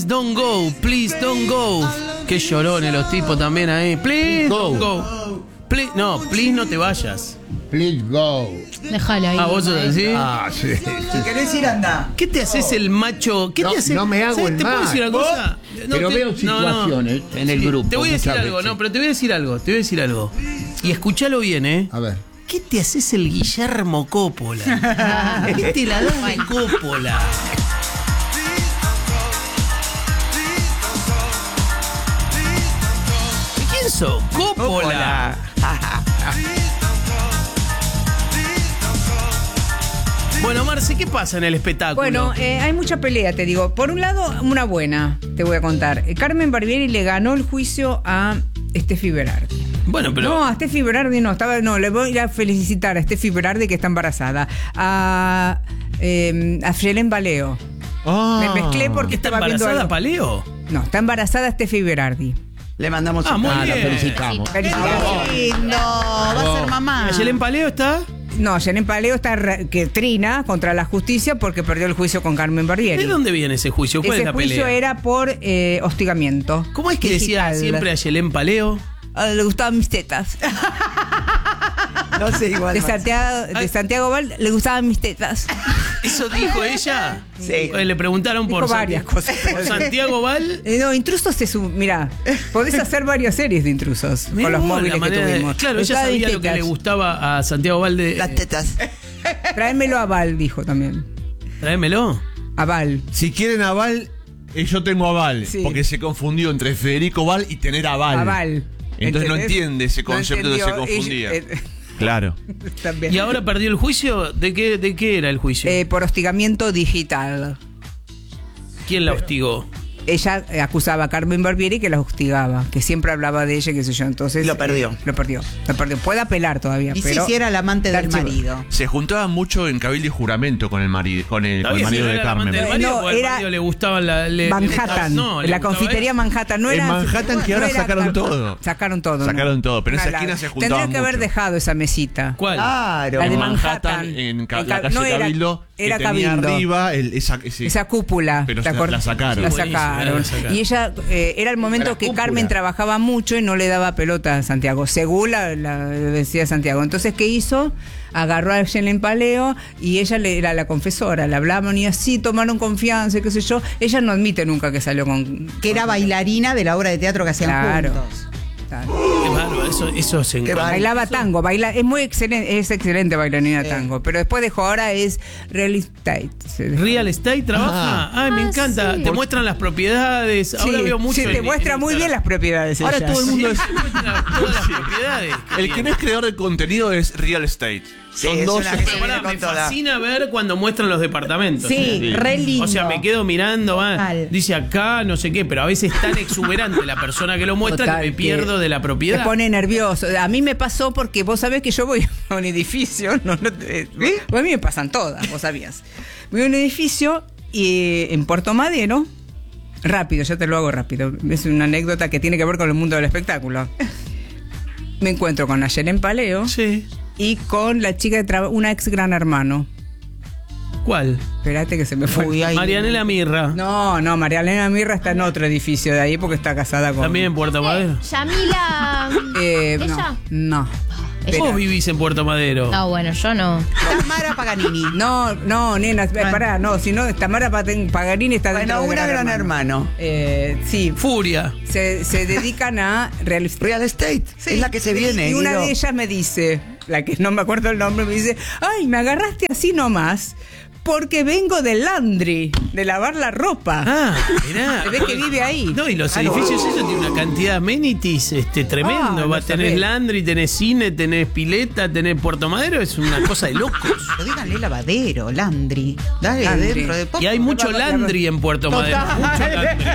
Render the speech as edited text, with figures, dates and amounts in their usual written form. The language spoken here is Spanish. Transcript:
Please don't go, please don't go. Qué llorones los tipos también ahí. Please don't go. Please, no, please no te vayas. Please go. Déjale ahí. Ah, vos sos así. Ah, sí. Si querés ir, anda. ¿Qué te haces el macho? ¿Qué No, te haces? no me hago ¿Sabes? el ¿Te puedo mal. decir una cosa? Pero veo situaciones en el grupo. Te voy a decir muchas algo, veces. no, pero te voy a decir algo. Y escúchalo bien, ¿eh? A ver. ¿Qué te haces el Guillermo Coppola? ¿Qué te la das de Coppola? ¿Quién sos? Coppola. Bueno, Marce, ¿qué pasa en el espectáculo? Bueno, hay mucha pelea, te digo. Por un lado, una buena, te voy a contar. Carmen Barbieri le ganó el juicio a Steffi Berardi. Bueno, pero... No, a Steffi Berardi no, le voy a ir a felicitar a Steffi Berardi que está embarazada. A Yelén Baleo. Me mezclé porque ¿Está estaba viendo embarazada, algo. Paleo? No, está embarazada Steffi Berardi. Le mandamos Ah, un muy Ah, la bien. felicitamos. Felicidades. lindo. Va a ser mamá. ¿Y Yelén Paleo está? No, Yelén Paleo está que trina contra la justicia porque perdió el juicio con Carmen Barbieri. ¿De dónde viene ese juicio? ¿Cuál Ese es la juicio pelea? era por hostigamiento. ¿Cómo es que decía digital. siempre a Yelén Paleo? Le gustaban mis tetas. No sé, igual. De Santiago Val le gustaban mis tetas. ¿Eso dijo ella? Sí. Le preguntaron Dijo por varias cosas. por Santiago Val. No, Intrusos es un... Mirá, podés hacer varias series de Intrusos Mirá con los vos, móviles la que manera de- tuvimos. Claro, ella Gustaba sabía mis lo que tetas. le gustaba a Santiago Val de... Las tetas. Tráemelo a Val, dijo también. Tráemelo. A Val. Si quieren a Val, yo tengo a Val. Sí. Porque se confundió entre Federico Val y tener a Val. A Val. Entonces no ¿Entendés? entiende ese concepto de se entendió. confundía. Ella- Claro. también. ¿Y ahora perdió el juicio? ¿De qué era el juicio? Por hostigamiento digital. ¿Quién la hostigó? Ella acusaba a Carmen Barbieri que la hostigaba, que siempre hablaba de ella, qué sé yo. Entonces Lo perdió. Lo perdió. Puede apelar todavía, Y pero si era el amante del Está marido. Se juntaban mucho en cabildo y juramento con el marido, con el Está bien, marido si de era la amante Carmen. del marido, No, porque al era marido le gustaba Manhattan, no, le la gustaba confitería eso. Manhattan. No En era, Manhattan, que ahora no era- sacaron todo. Sacaron todo. Sacaron todo, pero en esa Una esquina la- se juntaban Tendría que haber mucho. dejado esa mesita. ¿Cuál? Claro. La de En Manhattan. en la En calle no era- Cabildo, era que tenía Cabildo. arriba Esa cúpula. Pero ¿te acuerdas? la sacaron. La Buenísimo, sacaron. la sacaron. Y ella, era el momento La que cúpula. Carmen trabajaba mucho y no le daba pelota a Santiago, según la decía Santiago. Entonces, ¿qué hizo? Agarró a Yelén Paleo y ella era la confesora, le hablaban y así, tomaron confianza, y qué sé yo. Ella no admite nunca que salió con... Que era bailarina de la obra de teatro que hacían Claro. juntos. Qué bárbaro, eso se encuentra. Bailaba tango, es muy excelente, es excelente bailarina de tango, pero después dejó, ahora es real estate. ¿Real estate trabaja? Ay, me encanta. sí. Te muestran las propiedades. Ahora veo mucho. Sí, te en muestra muy bien las propiedades. Ahora ella. todo el mundo es. Muestra todas las propiedades. El que no es creador de contenido es real estate. Sí, Son es dos. una- Pero pará, con me toda. fascina ver cuando muestran los departamentos. Sí, re lindo. O sea, me quedo mirando, Total. dice acá, no sé qué, pero a veces es tan exuberante la persona que lo muestra Total, que me pierdo de la Te propiedad. pone nervioso. A mí me pasó porque vos sabés que yo voy a un edificio. Pues a mí me pasan todas, vos sabías. Voy a un edificio y en Puerto Madero. Rápido, yo te lo hago rápido. Es una anécdota que tiene que ver con el mundo del espectáculo. Me encuentro con Yelén Paleo Sí. y con la chica de una ex Gran Hermano. ¿Cuál? Espérate que se me fue. Uy, ay. Marianela Mirra. No, María Elena Mirra está en otro edificio de ahí porque está casada con... También en Puerto Madero. Yamila. ¿Ella? No. Vos vivís en Puerto Madero. No, bueno, yo no. Tamara Paganini. No, nena, pará, no, si no, Tamara Paganini está dentro Bueno, de una gran hermano. Sí, Furia. se dedican a Real estate. Es la que se viene. Y una Guido. de ellas me dice, la que no me acuerdo el nombre, me dice, ay, me agarraste así nomás, porque vengo del Landry, de lavar la ropa. Ah, mirá. Se ve que vive ahí. No, y los edificios esos tienen una cantidad de amenities tremendo. no Tenés sabés. Landry, tenés cine, tenés pileta, tenés Puerto Madero. Es una cosa de locos. Pero díganle lavadero, Landry. Dale, Landry. dentro de poco. Y hay mucho Landry en Puerto Madero. Mucho Landry.